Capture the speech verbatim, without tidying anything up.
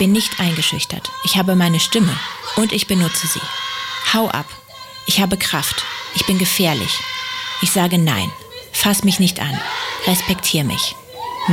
bin nicht eingeschüchtert. Ich habe meine Stimme und ich benutze sie. Hau ab. Ich habe Kraft. Ich bin gefährlich. Ich sage nein. Fass mich nicht an. Respektier mich.